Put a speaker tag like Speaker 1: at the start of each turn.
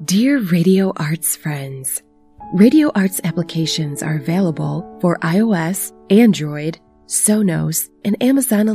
Speaker 1: Dear Radio Arts friends, Radio Arts applications are available for iOS, Android, Sonos, and Amazon